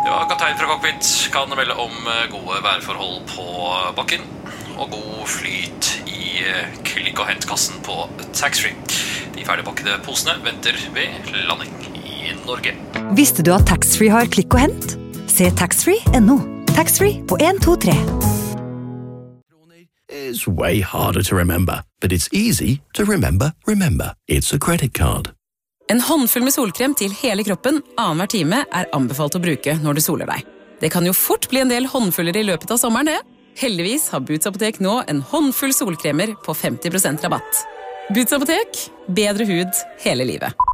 Ja, kaptein fra cockpit kan melde om gode værforhold på bakken og god flyt i klikk- og hentkassen på taxfree. De ferdigpakkede posene venter ved landing i Norge. Visste du at taxfree har klikk og hent? Se taxfree.no. Taxfree på 1, 2, 3. It's way harder to remember, but it's easy to remember. It's a credit card. En håndfull med solkrem til hele kroppen annenhver time anbefalt å bruke når du soler deg. Det kan jo fort bli en del håndfuller i løpet av sommeren, det. Heldigvis har Boots Apotek nå en håndfull solkremer på 50% rabatt. Boots Apotek, bedre hud hele livet.